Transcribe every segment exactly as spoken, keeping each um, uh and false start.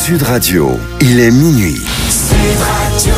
Sud Radio, il est minuit. Sud Radio.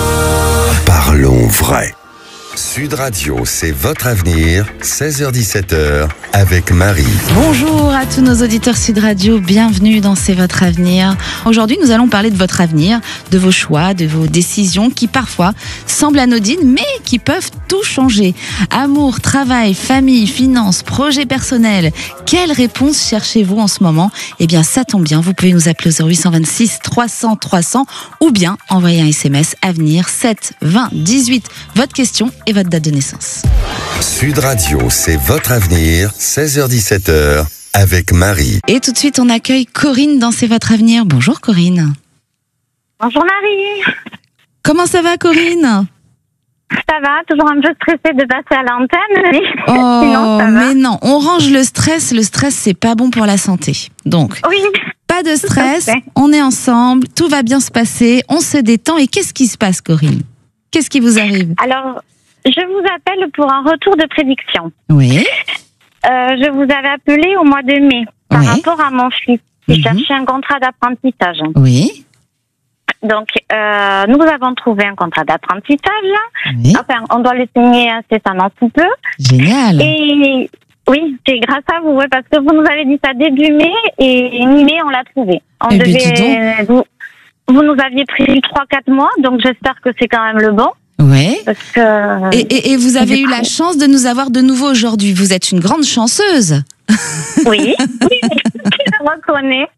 Parlons vrai. Sud Radio, c'est votre avenir, seize heures dix-sept heures, avec Marie. Bonjour à tous nos auditeurs Sud Radio, bienvenue dans C'est votre avenir. Aujourd'hui, nous allons parler de votre avenir, de vos choix, de vos décisions qui parfois semblent anodines, mais qui peuvent tout changer. Amour, travail, famille, finances, projets personnels. Quelle réponse cherchez-vous en ce moment ? Eh bien, ça tombe bien, vous pouvez nous appeler au zéro huit deux six trois cents trois cents ou bien envoyer un S M S avenir sept vingt dix-huit. Votre question et votre date de naissance. Sud Radio, c'est votre avenir, seize heures dix-sept heures, avec Marie. Et tout de suite, on accueille Corinne dans C'est votre avenir. Bonjour Corinne. Bonjour Marie. Comment ça va Corinne ? Ça va, toujours un peu stressée de passer à l'antenne, mais oh, sinon ça va. Mais non, on range le stress. Le stress, c'est pas bon pour la santé. Donc, oui. Pas de stress, on est ensemble, tout va bien se passer, on se détend. Et qu'est-ce qui se passe Corinne ? Qu'est-ce qui vous arrive ? Alors, je vous appelle pour un retour de prédiction. Oui. Euh, je vous avais appelé au mois de mai par oui. rapport à mon fils qui mm-hmm. cherchait un contrat d'apprentissage. Oui. Donc, euh, nous avons trouvé un contrat d'apprentissage. Oui. Enfin, on doit le signer incessamment sous peu. Génial. Et oui, c'est grâce à vous, ouais, parce que vous nous avez dit ça début mai et mi-mai, on l'a trouvé. On eh devait, vous, vous nous aviez pris trois quatre mois, donc j'espère que c'est quand même le bon. Oui. Parce que, et, et, et vous avez eu la chance de nous avoir de nouveau aujourd'hui. Vous êtes une grande chanceuse. Oui, oui, je le reconnais.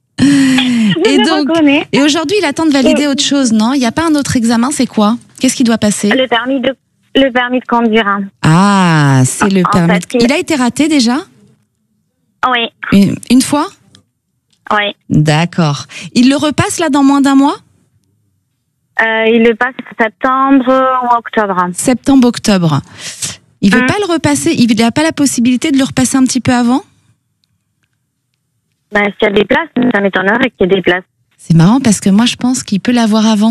Je et le donc, reconnais. Et aujourd'hui, il attend de valider et... autre chose, non ? Il n'y a pas un autre examen, c'est quoi ? Qu'est-ce qui doit passer ? Le permis de, le permis de conduire. Ah, c'est le en permis. Fait, il... il a été raté déjà ? Oui. Une, une fois ? Oui. D'accord. Il le repasse là dans moins d'un mois ? Euh, il le passe en septembre ou octobre. Septembre-octobre. Il veut hum. pas le repasser ? Il n'a pas la possibilité de le repasser un petit peu avant ? Ben, s'il y a des places, ça m'étonnerait qu'il y ait des places. C'est marrant parce que moi, je pense qu'il peut l'avoir avant.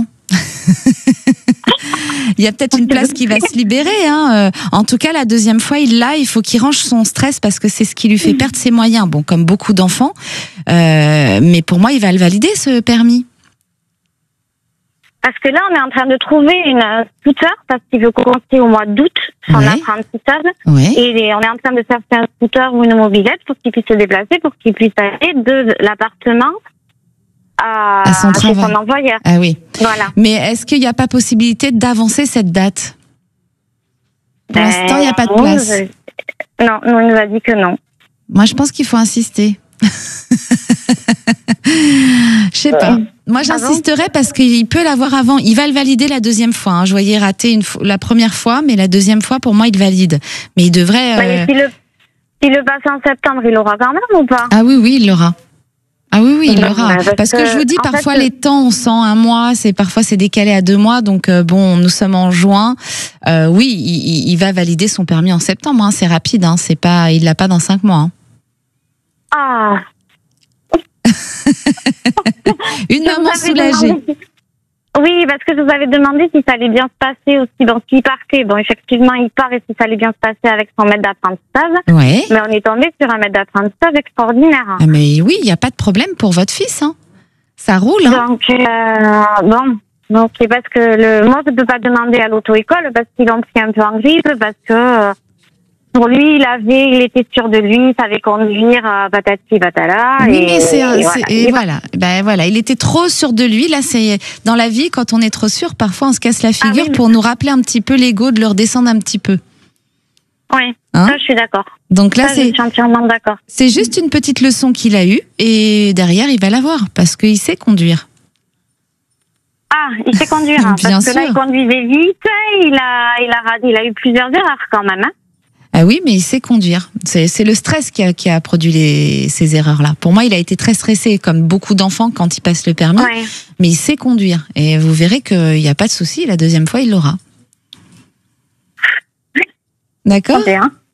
Il y a peut-être une place qui va se libérer. Hein. En tout cas, la deuxième fois, il l'a. Il faut qu'il range son stress parce que c'est ce qui lui fait perdre ses moyens. Bon, comme beaucoup d'enfants. Euh, mais pour moi, il va le valider, ce permis. Parce que là, on est en train de trouver une scooter parce qu'il veut commencer au mois d'août son ouais. apprentissage. Ouais. Et on est en train de chercher un scooter ou une mobilette pour qu'il puisse se déplacer, pour qu'il puisse aller de l'appartement à, à son, chez son employeur. Ah oui. Voilà. Mais est-ce qu'il n'y a pas possibilité d'avancer cette date ? Pour ben, l'instant, il n'y a pas de place. Je... Non, nous, on nous a dit que non. Moi, je pense qu'il faut insister. Je sais pas. Moi, j'insisterai parce qu'il peut l'avoir avant. Il va le valider la deuxième fois. Hein. Je voyais rater une fois, la première fois, mais la deuxième fois, pour moi, il valide. Mais il devrait. Euh... S'il le, si le passe en septembre, il l'aura quand même ou pas ? Ah oui, oui, il l'aura. Ah oui, oui, il l'aura. Parce, parce que, que je vous dis, parfois fait, les temps, on sent un mois, c'est parfois c'est décalé à deux mois. Donc euh, bon, nous sommes en juin. Euh, oui, il, il va valider son permis en septembre. Hein. C'est rapide. Hein. C'est pas, il l'a pas dans cinq mois. Hein. Ah. Une maman soulagée. Demandé... Oui, parce que je vous avais demandé si ça allait bien se passer aussi. Donc, s'il partait, bon, effectivement, il part et si ça allait bien se passer avec son maître d'apprentissage. Ouais. Mais on est tombé sur un maître d'apprentissage extraordinaire. Ah, mais oui, il n'y a pas de problème pour votre fils. Hein. Ça roule. Hein. Donc, euh, bon. Donc, c'est parce que le, moi, je ne peux pas demander à l'auto-école parce qu'ils l'ont pris un peu en grippe, parce que euh, pour lui, il avait, il était sûr de lui, il savait conduire, euh, patati patala. Oui, et, mais c'est, et, c'est, voilà. et voilà. Ben voilà, il était trop sûr de lui. Là, c'est dans la vie, quand on est trop sûr, parfois on se casse la figure ah, oui. pour nous rappeler un petit peu l'ego, de le redescendre un petit peu. Oui, hein ça, je suis d'accord. Donc là, ça, c'est, je suis entièrement d'accord. C'est juste une petite leçon qu'il a eue et derrière, il va l'avoir parce qu'il sait conduire. Ah, il sait conduire. Hein, Bien parce sûr. que là, il conduisait vite. Il a, il a, il a eu plusieurs erreurs quand même. Hein. Ah oui, mais il sait conduire. C'est, c'est le stress qui a, qui a produit les, ces erreurs-là. Pour moi, il a été très stressé, comme beaucoup d'enfants quand ils passent le permis. Ouais. Mais il sait conduire. Et vous verrez qu'il n'y a pas de souci. La deuxième fois, il l'aura. D'accord ?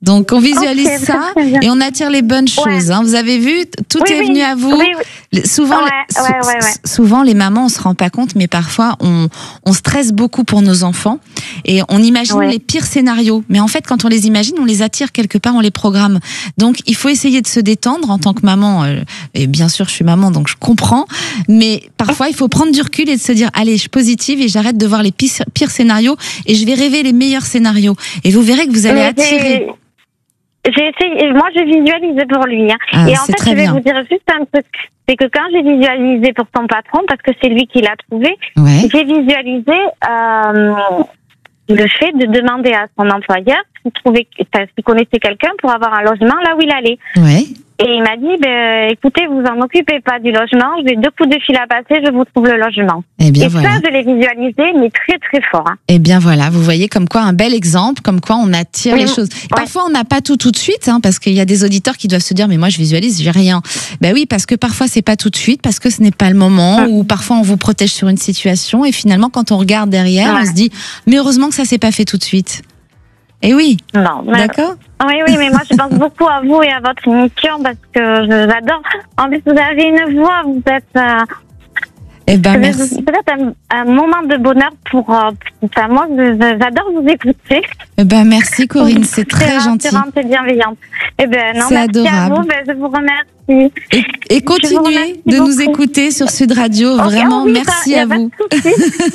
Donc on visualise Okay, ça très bien. et on attire les bonnes choses. Hein. Vous avez vu, tout Oui, est oui. venu à vous. Oui, oui. Souvent, Ouais, les, ouais, ouais, ouais. souvent les mamans, on se rend pas compte, mais parfois on, on stresse beaucoup pour nos enfants et on imagine Ouais. les pires scénarios. Mais en fait, quand on les imagine, on les attire quelque part, on les programme. Donc il faut essayer de se détendre en tant que maman. euh, Et bien sûr, je suis maman, donc je comprends. Mais parfois, il faut prendre du recul et de se dire, allez, je suis positive et j'arrête de voir les pires, pires scénarios et je vais rêver les meilleurs scénarios. Et vous verrez que vous allez Mais attirer. J'ai j'ai essayé, moi je visualise pour lui. Hein. Ah, et en c'est fait, très je vais bien. vous dire juste un truc. C'est que quand j'ai visualisé pour son patron, parce que c'est lui qui l'a trouvé, Ouais. j'ai visualisé euh, le fait de demander à son employeur s'il trouvait, enfin, s'il connaissait quelqu'un pour avoir un logement là où il allait. Ouais. Et il m'a dit, ben, écoutez, vous en occupez pas du logement, j'ai deux coups de fil à passer, je vous trouve le logement. Eh bien et voilà. ça, je l'ai visualisé, mais très très fort. Hein. Eh bien voilà, vous voyez comme quoi un bel exemple, comme quoi on attire Oui, les choses. ouais. Parfois on n'a pas tout tout de suite, hein, parce qu'il y a des auditeurs qui doivent se dire mais moi je visualise, j'ai rien. Ben oui, parce que parfois c'est pas tout de suite, parce que ce n'est pas le moment, Ouais. ou parfois on vous protège sur une situation et finalement quand on regarde derrière, Ouais. on se dit mais heureusement que ça s'est pas fait tout de suite. Eh oui, Non, mais- d'accord. Oui, oui, mais moi je pense beaucoup à vous et à votre émission parce que je- j'adore. En plus, vous avez une voix, vous êtes euh, Eh ben peut-être merci. peut-être un, un moment de bonheur pour. Euh, enfin, moi, je- je- j'adore vous écouter. Eh ben merci Corinne, c'est très gentil. rassurante et bienveillante. Eh ben non, C'est merci adorable. à vous. Ben, je vous remercie. Et, et Je vous continuez remercie de nous beaucoup. écouter sur Sud Radio. Ok, Vraiment, oh oui, ça, merci y a à pas de vous. souci.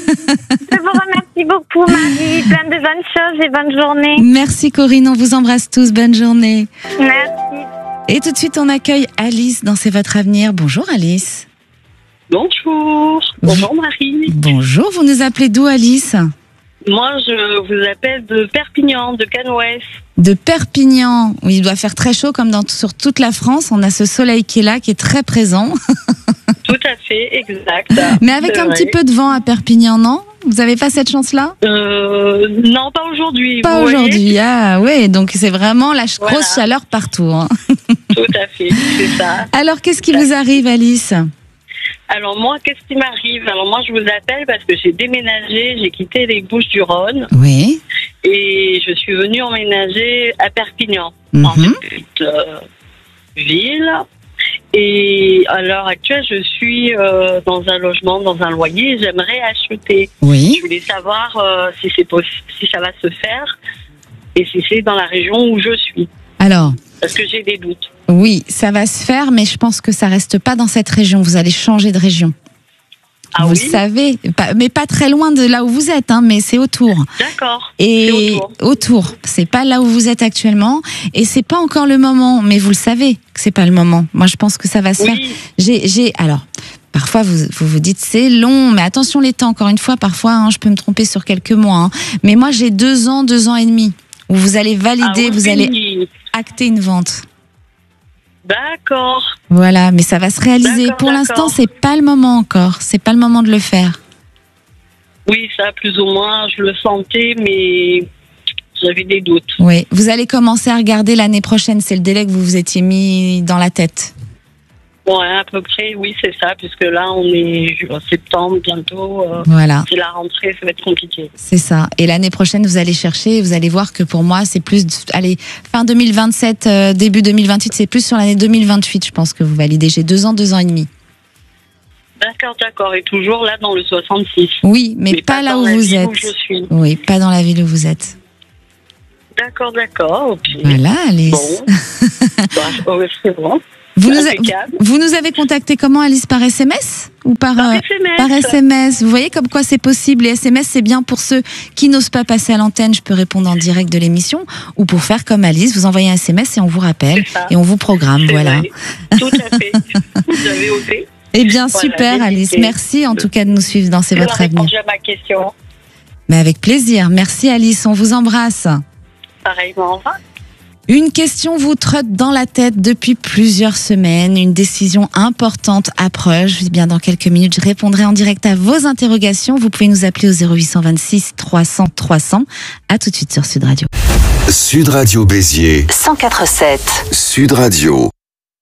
Je vous remercie beaucoup, Marie. Plein de bonnes choses et bonne journée. Merci Corinne, on vous embrasse tous. Bonne journée. Merci. Et tout de suite, on accueille Alice dans C'est votre avenir. Bonjour Alice. Bonjour. Bonjour Marie. Bonjour, vous nous appelez d'où Alice? Moi, je vous appelle de Perpignan, de Canouès. De Perpignan. Oui, il doit faire très chaud comme dans, sur toute la France. On a ce soleil qui est là, qui est très présent. Tout à fait, exact. Mais avec C'est un vrai. petit peu de vent à Perpignan, non? Vous n'avez pas cette chance-là? Euh, non, pas aujourd'hui. Pas vous voyez. aujourd'hui. Ah ouais, donc c'est vraiment la ch- Voilà. grosse chaleur partout. Hein. Tout à fait, c'est ça. Alors, qu'est-ce qui vous arrive Alice? Alors moi, qu'est-ce qui m'arrive? Alors moi, je vous appelle parce que j'ai déménagé, j'ai quitté les Bouches-du-Rhône Oui. et je suis venue emménager à Perpignan, dans Mhm. une petite euh, ville. Et à l'heure actuelle, je suis euh, dans un logement, dans un loyer. et J'aimerais acheter. Oui. Je voulais savoir euh, si c'est possi- si ça va se faire et si c'est dans la région où je suis, Alors, parce que j'ai des doutes. oui, ça va se faire, mais je pense que ça reste pas dans cette région. Vous allez changer de région. Ah vous oui, le savez, pas- mais pas très loin de là où vous êtes, hein, mais c'est autour. d'accord. Et C'est autour. c'est pas là où vous êtes actuellement, et c'est pas encore le moment. Mais vous le savez que c'est pas le moment. Moi, je pense que ça va se faire. Oui, J'ai, j'ai, alors. Parfois, vous, vous vous dites c'est long, mais attention les temps. Encore une fois, parfois, hein, je peux me tromper sur quelques mois. hein. Mais moi, j'ai deux ans, deux ans et demi où vous allez valider, ah, vous oui. allez acter une vente. D'accord. Voilà, mais ça va se réaliser. D'accord, Pour d'accord. l'instant, c'est pas le moment encore. C'est pas le moment de le faire. Oui, ça, plus ou moins, je le sentais, mais j'avais des doutes. Oui, vous allez commencer à regarder l'année prochaine. C'est le délai que vous vous étiez mis dans la tête. Ouais, à peu près, oui, c'est ça, puisque là, on est en septembre bientôt. euh, Voilà, c'est la rentrée, ça va être compliqué. c'est ça. Et l'année prochaine, vous allez chercher et vous allez voir que pour moi, c'est plus, de- allez, fin deux mille vingt-sept, euh, début deux mille vingt-huit, c'est plus sur l'année deux mille vingt-huit, je pense que vous validez. J'ai deux ans, deux ans et demi. D'accord, d'accord. Et toujours là, dans le soixante-six. Oui, mais, pas, là dans où la vous ville êtes. où je suis. Oui, pas dans la ville où vous êtes. D'accord, d'accord. Ok. Voilà, Alice. Bon. Bah, ouais, c'est bon. Vous, nous a- Impeccable. vous nous avez contacté comment, Alice, par S M S ou par, Par euh, S M S. par S M S? Vous voyez comme quoi c'est possible. Les S M S, c'est bien pour ceux qui n'osent pas passer à l'antenne. Je peux répondre en direct de l'émission, ou pour faire comme Alice, vous envoyez un S M S et on vous rappelle C'est ça. et on vous programme. C'est Voilà. vrai. Tout à fait. Vous avez osé. Eh bien, Voilà, super, j'ai Alice. hésité. Merci en tout cas de nous suivre dans C'est Vous votre avez avenir. répondu à ma question. Mais avec plaisir. Merci, Alice. On vous embrasse. Pareillement, au revoir. Une question vous trotte dans la tête depuis plusieurs semaines. Une décision importante approche. Eh bien, dans quelques minutes, je répondrai en direct à vos interrogations. Vous pouvez nous appeler au zéro huit cent vingt-six trois cents trois cents. À tout de suite sur Sud Radio. Sud Radio Béziers, cent quatre virgule sept. Sud Radio.